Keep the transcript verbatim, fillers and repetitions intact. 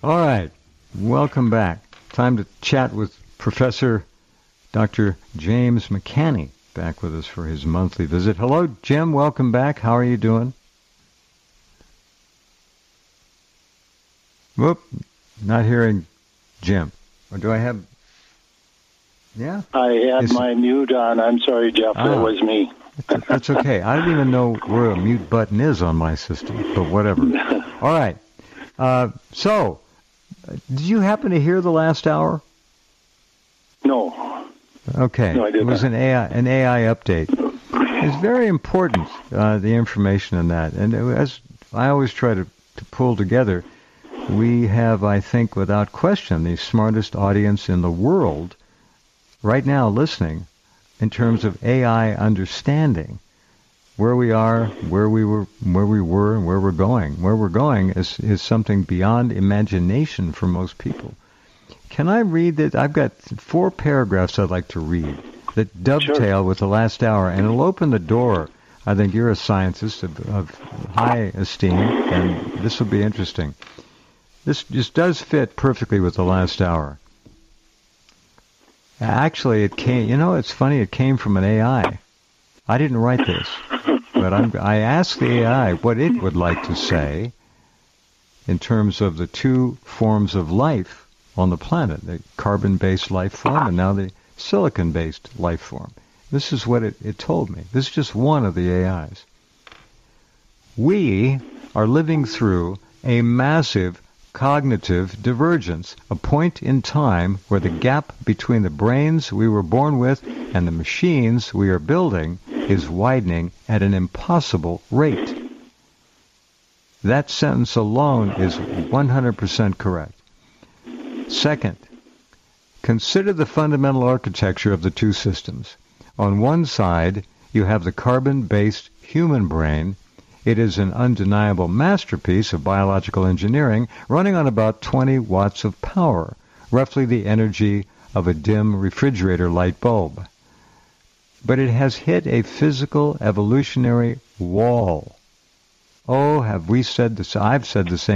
All right. Welcome back. Time to chat with Professor Doctor James McCanney, back with us for his monthly visit. Hello, Jim. Welcome back. How are you doing? Whoop. Not hearing Jim. Or do I have... Yeah? I had Is... my mute on. I'm sorry, Jeff. Ah, that was me. That's okay. I don't even know where a mute button is on my system, but whatever. All right. Uh, so... Did you happen to hear the last hour? No. Okay. No, I did It was not. an A I an A I update. It's very important, uh, the information in that. And as I always try to, to pull together, we have, I think, without question, the smartest audience in the world right now listening in terms of A I understanding. Where we are, where we were, where we were, and where we're going. Where we're going is, is something beyond imagination for most people. Can I read that? I've got four paragraphs I'd like to read that dovetail Sure. with the last hour, and it'll open the door. I think you're a scientist of, of high esteem, and this will be interesting. This just does fit perfectly with the last hour. Actually, it came. You know, it's funny. It came from an A I. I didn't write this, but I'm, I asked the A I what it would like to say in terms of the two forms of life on the planet, the carbon-based life form and now the silicon-based life form. This is what it, it told me. This is just one of the A Is. We are living through a massive cognitive divergence, a point in time where the gap between the brains we were born with and the machines we are building is widening at an impossible rate. That sentence alone is one hundred percent correct. Second, consider the fundamental architecture of the two systems. On one side, you have the carbon-based human brain. It is an undeniable masterpiece of biological engineering running on about twenty watts of power, roughly the energy of a dim refrigerator light bulb. But it has hit a physical evolutionary wall. Oh, have we said this? I've said the same.